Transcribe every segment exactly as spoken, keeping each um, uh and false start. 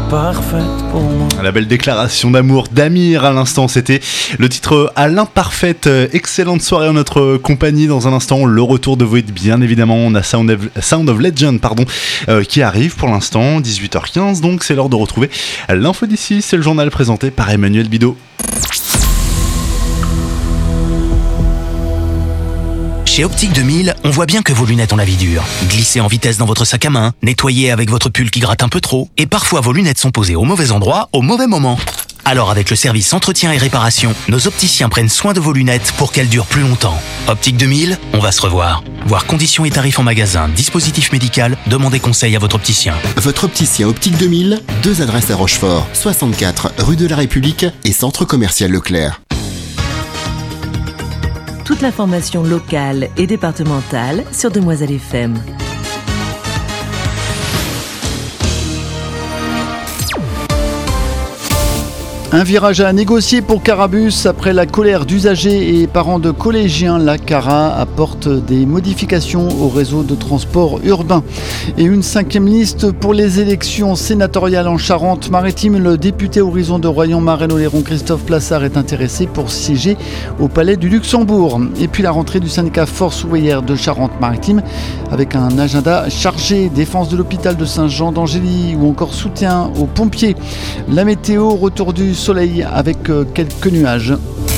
parfaite pour moi. La belle déclaration d'amour d'Amir à l'instant, c'était le titre à l'imparfaite. Excellente soirée en notre compagnie. Dans un instant, le retour de Void, bien évidemment. On a Sound of, Sound of Legend pardon, euh, qui arrive pour l'instant, dix-huit heures quinze, donc c'est l'heure de retrouver l'info d'ici. C'est le journal présenté par Emmanuel Bidot. Chez Optique deux mille, on voit bien que vos lunettes ont la vie dure. Glissez en vitesse dans votre sac à main, nettoyez avec votre pull qui gratte un peu trop, et parfois vos lunettes sont posées au mauvais endroit, au mauvais moment. Alors avec le service entretien et réparation, nos opticiens prennent soin de vos lunettes pour qu'elles durent plus longtemps. Optique deux mille, on va se revoir. Voir conditions et tarifs en magasin, dispositif médical, demandez conseil à votre opticien. Votre opticien Optique deux mille, deux adresses à Rochefort, soixante-quatre rue de la République et centre commercial Leclerc. Toute l'information locale et départementale sur Demoiselle F M. Un virage à négocier pour Carabus après la colère d'usagers et parents de collégiens. La Cara apporte des modifications au réseau de transport urbain. Et une cinquième liste pour les élections sénatoriales en Charente-Maritime. Le député Horizon de Royan-Marais-Oléron Christophe Plassard est intéressé pour siéger au Palais du Luxembourg. Et puis la rentrée du syndicat Force ouvrière de Charente-Maritime avec un agenda chargé, défense de l'hôpital de Saint-Jean d'Angély ou encore soutien aux pompiers. La météo, retour du soleil avec quelques nuages.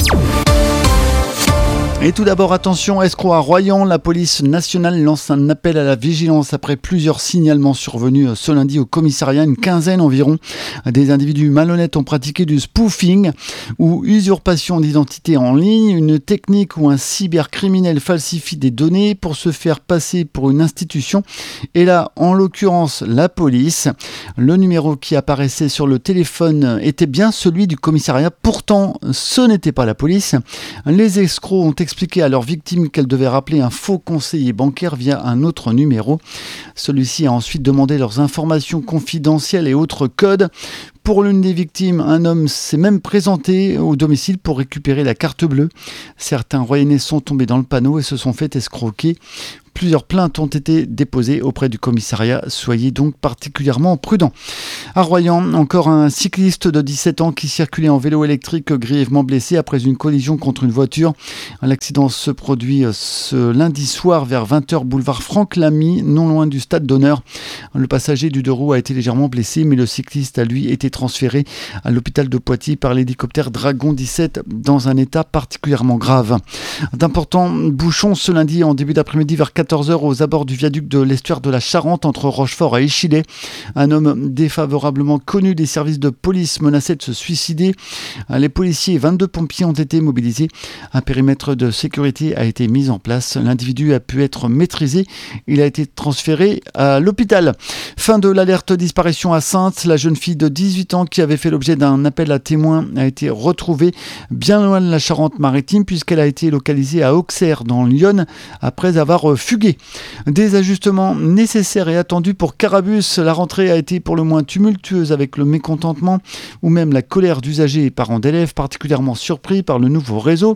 Et tout d'abord, attention, escroc à Royan, la police nationale lance un appel à la vigilance après plusieurs signalements survenus ce lundi au commissariat. Une quinzaine environ des individus malhonnêtes ont pratiqué du spoofing ou usurpation d'identité en ligne, une technique où un cybercriminel falsifie des données pour se faire passer pour une institution. Et là, en l'occurrence, la police. Le numéro qui apparaissait sur le téléphone était bien celui du commissariat. Pourtant, ce n'était pas la police. Les escrocs ont expliqué à leurs victimes qu'elles devaient rappeler un faux conseiller bancaire via un autre numéro. Celui-ci a ensuite demandé leurs informations confidentielles et autres codes. Pour l'une des victimes, un homme s'est même présenté au domicile pour récupérer la carte bleue. Certains Royannais sont tombés dans le panneau et se sont fait escroquer. Plusieurs plaintes ont été déposées auprès du commissariat. Soyez donc particulièrement prudents. À Royan, encore un cycliste de dix-sept ans qui circulait en vélo électrique grièvement blessé après une collision contre une voiture. L'accident se produit ce lundi soir vers vingt heures boulevard Franck Lamy, non loin du stade d'honneur. Le passager du deux roues a été légèrement blessé, mais le cycliste a lui été transféré à l'hôpital de Poitiers par l'hélicoptère Dragon dix-sept dans un état particulièrement grave. D'importants bouchons ce lundi en début d'après-midi vers quatorze heures aux abords du viaduc de l'estuaire de la Charente entre Rochefort et Échillais. Un homme défavorablement connu des services de police menaçait de se suicider. Les policiers et vingt-deux pompiers ont été mobilisés. Un périmètre de sécurité a été mis en place. L'individu a pu être maîtrisé. Il a été transféré à l'hôpital. Fin de l'alerte disparition à Saintes. La jeune fille de dix-huit ans qui avait fait l'objet d'un appel à témoins a été retrouvée bien loin de la Charente-Maritime puisqu'elle a été localisée à Auxerre dans l'Yonne après avoir fugué. Des ajustements nécessaires et attendus pour Carabus. La rentrée a été pour le moins tumultueuse avec le mécontentement ou même la colère d'usagers et parents d'élèves particulièrement surpris par le nouveau réseau.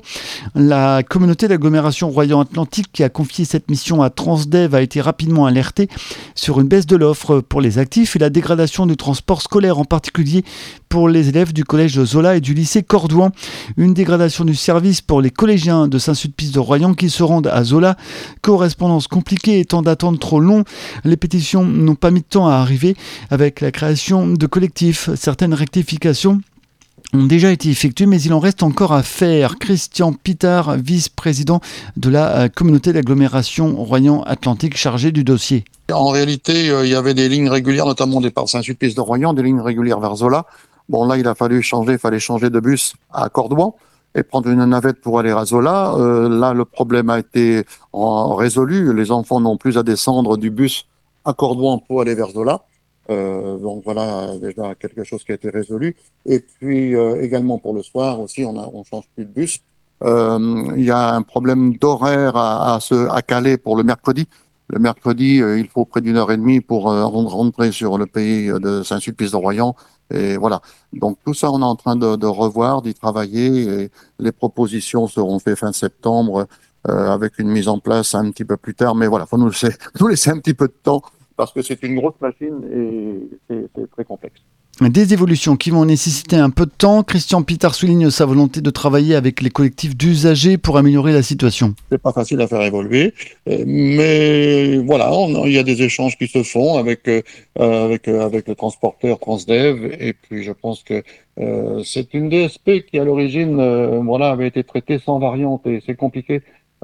La communauté d'agglomération Royan-Atlantique qui a confié cette mission à Transdev a été rapidement alertée sur une baisse de l'offre pour les actifs et la dégradation du transport scolaire en particulier pour les élèves du collège de Zola et du lycée Cordouan. Une dégradation du service pour les collégiens de Saint-Sulpice de Royan qui se rendent à Zola. Correspondance compliquée et temps d'attente trop long. Les pétitions n'ont pas mis de temps à arriver avec la création de collectifs. Certaines rectifications ont déjà été effectuées, mais il en reste encore à faire. Christian Pitard, vice-président de la communauté d'agglomération Royan-Atlantique chargé du dossier. En réalité, euh, il y avait des lignes régulières, notamment au départ Saint-Sulpice de Royan, des lignes régulières vers Zola. Bon, là, il a fallu changer, il fallait changer de bus à Cordouan et prendre une navette pour aller à Zola. Euh, là, le problème a été en, résolu. Les enfants n'ont plus à descendre du bus à Cordouan pour aller vers Zola. Euh, donc voilà, déjà quelque chose qui a été résolu. Et puis euh, également pour le soir aussi, on a, on change plus de bus. Euh, il y a un problème d'horaire à, à, se, à caler pour le mercredi. Le mercredi, euh, il faut près d'une heure et demie pour euh, rentrer sur le pays de Saint-Sulpice de Royan. Et voilà. Donc tout ça, on est en train de, de revoir, d'y travailler. Et les propositions seront faites fin septembre euh, avec une mise en place un petit peu plus tard. Mais voilà, faut nous laisser, nous laisser un petit peu de temps parce que c'est une grosse machine et c'est, c'est très complexe. Des évolutions qui vont nécessiter un peu de temps. Christian Pitard souligne sa volonté de travailler avec les collectifs d'usagers pour améliorer la situation. C'est pas facile à faire évoluer, mais voilà, on, il y a des échanges qui se font avec euh, avec euh, avec le transporteur Transdev, et puis je pense que euh, c'est une D S P qui à l'origine euh, voilà avait été traitée sans variante, et c'est compliqué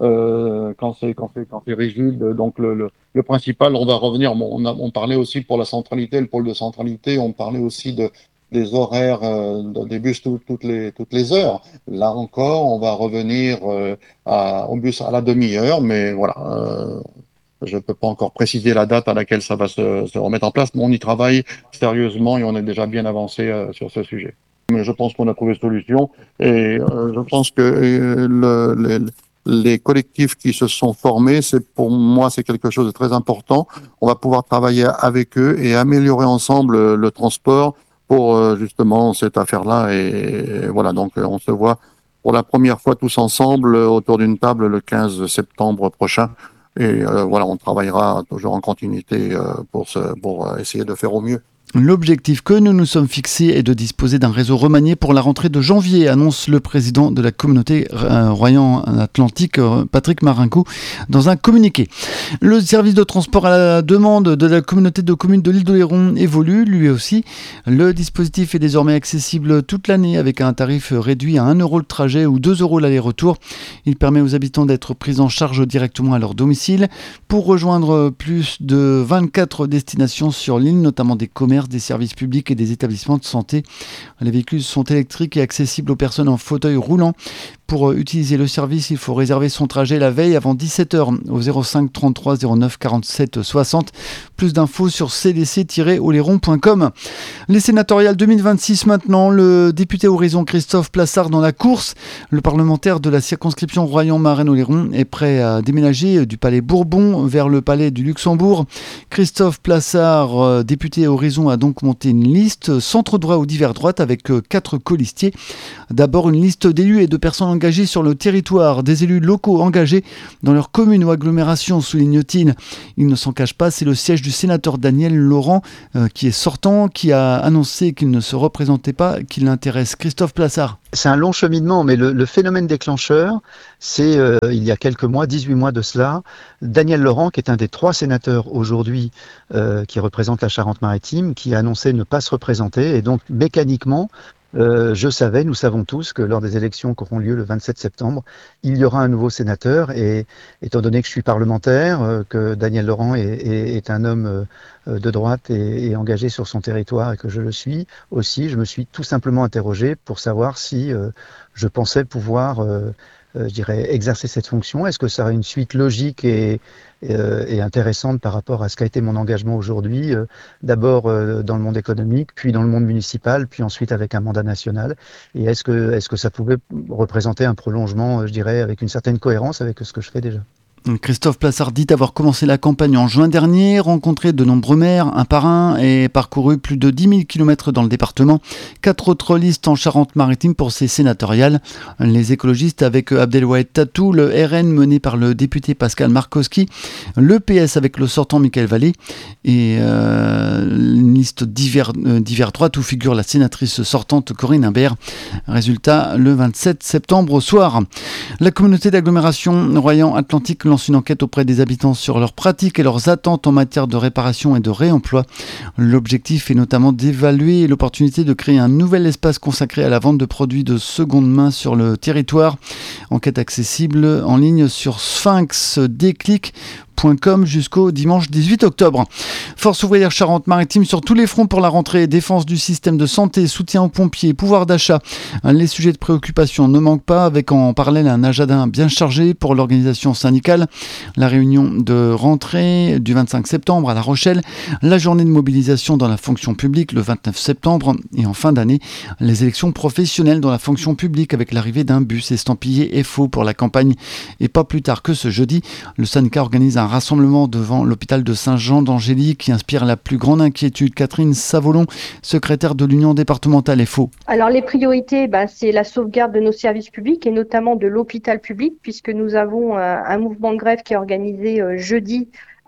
euh, quand c'est quand c'est quand c'est rigide. Donc le, le le principal, on va revenir. Bon, on a on parlait aussi pour la centralité, le pôle de centralité, on parlait aussi de des horaires euh, des bus tout, toutes les toutes les heures. Là encore, on va revenir euh, à, au bus à la demi-heure, mais voilà, euh, je ne peux pas encore préciser la date à laquelle ça va se, se remettre en place, mais on y travaille sérieusement et on est déjà bien avancé euh, sur ce sujet. Mais je pense qu'on a trouvé solution, et euh, je pense que euh, le, le les collectifs qui se sont formés, c'est pour moi c'est quelque chose de très important. On va pouvoir travailler avec eux et améliorer ensemble le transport pour euh, justement cette affaire-là. Et, et voilà, donc on se voit pour la première fois tous ensemble autour d'une table le quinze septembre prochain. Et euh, voilà, on travaillera toujours en continuité euh, pour, ce, pour essayer de faire au mieux. L'objectif que nous nous sommes fixés est de disposer d'un réseau remanié pour la rentrée de janvier, annonce le président de la communauté Royan-Atlantique, Patrick Marinco, dans un communiqué. Le service de transport à la demande de la communauté de communes de l'Île-d'Oléron évolue, lui aussi. Le dispositif est désormais accessible toute l'année avec un tarif réduit à un euro le trajet ou deux euros l'aller-retour. Il permet aux habitants d'être pris en charge directement à leur domicile. Pour rejoindre plus de vingt-quatre destinations sur l'île, notamment des commerces, des services publics et des établissements de santé. Les véhicules sont électriques et accessibles aux personnes en fauteuil roulant. Pour utiliser le service, il faut réserver son trajet la veille avant dix-sept heures au zéro cinq trente-trois zéro neuf quarante-sept soixante. Plus d'infos sur c d c tiret oléron point com. Les sénatoriales deux mille vingt-six maintenant. Le député Horizon Christophe Plassard dans la course. Le parlementaire de la circonscription Royan-Marennes-Oléron est prêt à déménager du palais Bourbon vers le palais du Luxembourg. Christophe Plassard, député Horizon, a donc monté une liste centre droit ou divers droite avec quatre colistiers. D'abord une liste d'élus et de personnes engagées sur le territoire, des élus locaux engagés dans leur commune ou agglomération, souligne-t-il. Il ne s'en cache pas, c'est le siège du sénateur Daniel Laurent euh, qui est sortant, qui a annoncé qu'il ne se représentait pas, qui l'intéresse. Christophe Plassard. C'est un long cheminement, mais le, le phénomène déclencheur, c'est euh, il y a quelques mois, dix-huit mois de cela, Daniel Laurent, qui est un des trois sénateurs aujourd'hui euh, qui représente la Charente-Maritime, qui a annoncé ne pas se représenter, et donc mécaniquement, Euh, je savais, nous savons tous que lors des élections qui auront lieu le vingt-sept septembre, il y aura un nouveau sénateur, et étant donné que je suis parlementaire, euh, que Daniel Laurent est, est, est un homme euh, de droite et, et engagé sur son territoire, et que je le suis aussi, je me suis tout simplement interrogé pour savoir si euh, je pensais pouvoir euh, Euh, je dirais, exercer cette fonction. Est-ce que ça a une suite logique et, et, euh, et intéressante par rapport à ce qu'a été mon engagement aujourd'hui, euh, d'abord euh, dans le monde économique, puis dans le monde municipal, puis ensuite avec un mandat national. Et est-ce que, est-ce que ça pouvait représenter un prolongement, je dirais, avec une certaine cohérence avec ce que je fais déjà ? Christophe Plassard dit avoir commencé la campagne en juin dernier, rencontré de nombreux maires, un par un, et parcouru plus de dix mille kilomètres dans le département. Quatre autres listes en Charente-Maritime pour ces sénatoriales. Les écologistes avec Abdelwahid Tatou, le R N mené par le député Pascal Markowski, le P S avec le sortant Michael Vallée, et euh, une liste divers, euh, divers droite où figure la sénatrice sortante Corinne Imbert. Résultat, le vingt-sept septembre au soir. La communauté d'agglomération Royan-Atlantique lance une enquête auprès des habitants sur leurs pratiques et leurs attentes en matière de réparation et de réemploi. L'objectif est notamment d'évaluer l'opportunité de créer un nouvel espace consacré à la vente de produits de seconde main sur le territoire. Enquête accessible en ligne sur sphinx déclic point com jusqu'au dimanche dix-huit octobre. Force ouvrière Charente-Maritime sur tous les fronts pour la rentrée, défense du système de santé, soutien aux pompiers, pouvoir d'achat. Les sujets de préoccupation ne manquent pas, avec en parallèle un agenda bien chargé pour l'organisation syndicale. La réunion de rentrée du vingt-cinq septembre à La Rochelle, la journée de mobilisation dans la fonction publique le vingt-neuf septembre, et en fin d'année, les élections professionnelles dans la fonction publique avec l'arrivée d'un bus estampillé F O pour la campagne. Et pas plus tard que ce jeudi, le syndicat organise un rassemblement devant l'hôpital de Saint-Jean d'Angély qui inspire la plus grande inquiétude. Catherine Savolon, secrétaire de l'Union départementale F O. Alors les priorités, bah, c'est la sauvegarde de nos services publics et notamment de l'hôpital public, puisque nous avons euh, un mouvement de grève qui est organisé euh, jeudi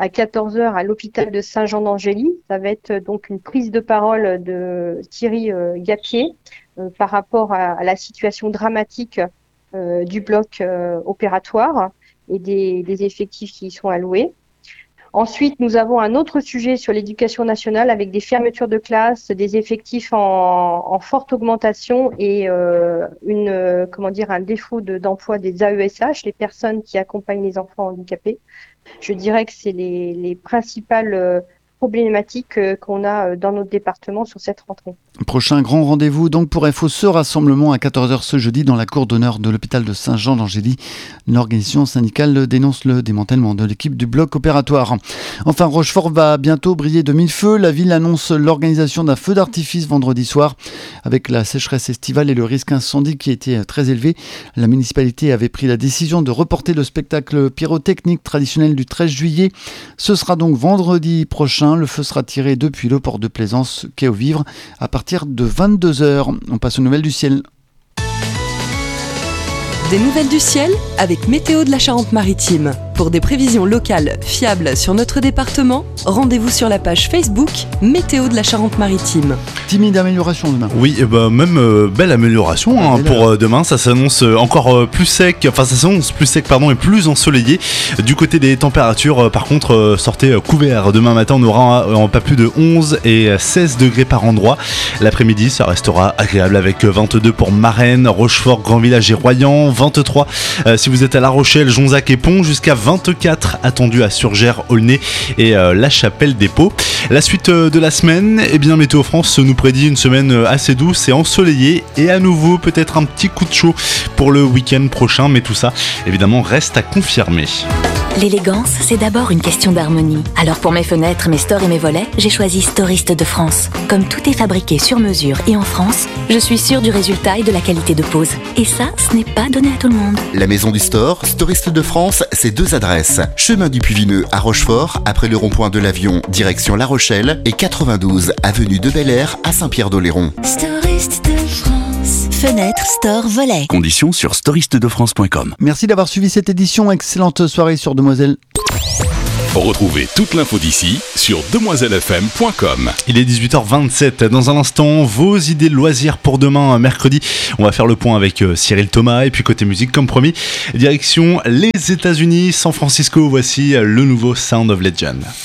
à quatorze heures à l'hôpital de Saint-Jean-d'Angély. Ça va être donc une prise de parole de Thierry euh, Gapier euh, par rapport à, à la situation dramatique euh, du bloc euh, opératoire et des, des effectifs qui y sont alloués. Ensuite, nous avons un autre sujet sur l'éducation nationale avec des fermetures de classes, des effectifs en, en forte augmentation et euh, une, euh, comment dire, un défaut de, d'emploi des A E S H, les personnes qui accompagnent les enfants handicapés. Je dirais que c'est les, les principales euh, problématiques euh, qu'on a euh, dans notre département sur cette rentrée. Prochain grand rendez-vous donc pour F O, ce rassemblement à quatorze heures ce jeudi dans la cour d'honneur de l'hôpital de Saint-Jean-d'Angély. L'organisation syndicale dénonce le démantèlement de l'équipe du bloc opératoire. Enfin, Rochefort va bientôt briller de mille feux. La ville annonce l'organisation d'un feu d'artifice vendredi soir. Avec la sécheresse estivale et le risque incendie qui était très élevé, la municipalité avait pris la décision de reporter le spectacle pyrotechnique traditionnel du treize juillet. Ce sera donc vendredi prochain. Le feu sera tiré depuis le port de Plaisance, quai aux Vivres, à partir de vingt-deux heures. On passe aux nouvelles du ciel. Des nouvelles du ciel avec Météo de la Charente-Maritime. Pour des prévisions locales fiables sur notre département, rendez-vous sur la page Facebook Météo de la Charente-Maritime. Timide amélioration demain. Oui, et bah, même euh, belle amélioration hein, belle pour euh, demain. Ça s'annonce euh, encore euh, plus sec, enfin ça s'annonce plus sec pardon et plus ensoleillé. Du côté des températures, euh, par contre, euh, sortez euh, couvert. Demain matin, on aura euh, pas plus de onze et seize degrés par endroit. L'après-midi, ça restera agréable avec vingt-deux pour Marennes, Rochefort, Grand Village et Royan, vingt-trois euh, si vous êtes à La Rochelle, Jonzac et Pont, jusqu'à vingt-quatre attendus à Surgères, Aulnay et euh, La Chapelle-des-Paux. La suite euh, de la semaine, eh bien Météo France nous prédit une semaine assez douce et ensoleillée et à nouveau peut-être un petit coup de chaud pour le week-end prochain, mais tout ça évidemment reste à confirmer. L'élégance, c'est d'abord une question d'harmonie. Alors pour mes fenêtres, mes stores et mes volets, j'ai choisi Storiste de France. Comme tout est fabriqué sur mesure et en France, je suis sûre du résultat et de la qualité de pose. Et ça, ce n'est pas donné à tout le monde. La maison du store, Storiste de France, c'est deux adresses. Chemin du Puy-Vineux à Rochefort, après le rond-point de l'Avion, direction La Rochelle, et quatre-vingt-douze avenue de Bel-Air à Saint-Pierre-d'Oléron. Storiste de France. Fenêtre, store, volet. Conditions sur storiste de france point com. Merci d'avoir suivi cette édition. Excellente soirée sur Demoiselle. Retrouvez toute l'info d'ici sur demoiselle f m point com. Il est dix-huit heures vingt-sept. Dans un instant, vos idées de loisirs pour demain, mercredi. On va faire le point avec Cyril Thomas. Et puis côté musique, comme promis, direction les États-Unis, San Francisco. Voici le nouveau Sound of Legend.